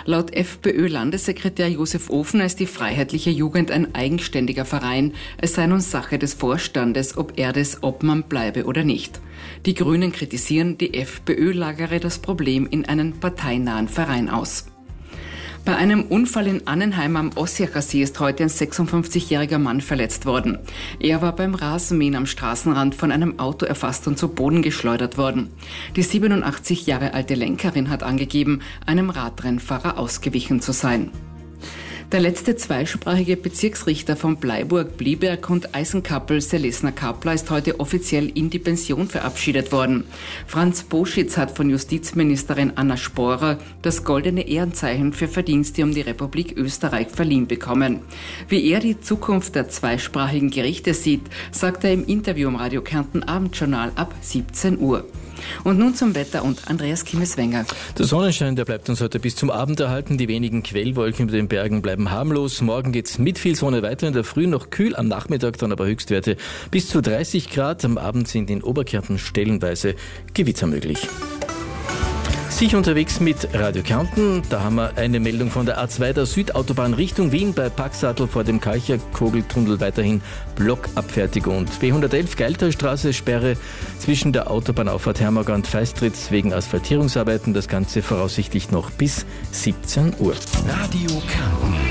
Laut FPÖ-Landessekretär Josef Ofner ist die Freiheitliche Jugend ein eigenständiger Verein. Es sei nun Sache des Vorstandes, ob er des Obmann bleibe oder nicht. Die Grünen kritisieren, die FPÖ lagere das Problem in einen parteinahen Verein aus. Bei einem Unfall in Annenheim am Ossiacher See ist heute ein 56-jähriger Mann verletzt worden. Er war beim Rasenmähen am Straßenrand von einem Auto erfasst und zu Boden geschleudert worden. Die 87 Jahre alte Lenkerin hat angegeben, einem Radrennfahrer ausgewichen zu sein. Der letzte zweisprachige Bezirksrichter von Bleiburg, Blieberg und Eisenkappel, Selesner Kappler, ist heute offiziell in die Pension verabschiedet worden. Franz Boschitz hat von Justizministerin Anna Sporer das Goldene Ehrenzeichen für Verdienste um die Republik Österreich verliehen bekommen. Wie er die Zukunft der zweisprachigen Gerichte sieht, sagt er im Interview im Radio Kärnten Abendjournal ab 17 Uhr. Und nun zum Wetter und Andreas Kimmeswenger. Der Sonnenschein, der bleibt uns heute bis zum Abend erhalten. Die wenigen Quellwolken über den Bergen bleiben harmlos. Morgen geht's mit viel Sonne weiter, in der Früh noch kühl, am Nachmittag dann aber Höchstwerte bis zu 30 Grad. Am Abend sind in Oberkärnten stellenweise Gewitter möglich. Sicher unterwegs mit Radio Kärnten. Da haben wir eine Meldung von der A2 der Südautobahn Richtung Wien bei Paxatl vor dem Kalcherkogeltunnel weiterhin Blockabfertigung. Und B111 Geiltalstraße Sperre zwischen der Autobahnauffahrt Hermagau und Feistritz wegen Asphaltierungsarbeiten. Das Ganze voraussichtlich noch bis 17 Uhr. Radio Kärnten.